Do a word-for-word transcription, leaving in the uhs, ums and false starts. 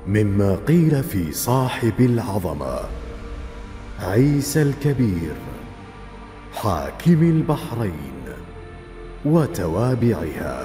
مما قيل في صاحب العظمة عيسى الكبير حاكم البحرين وتوابعها.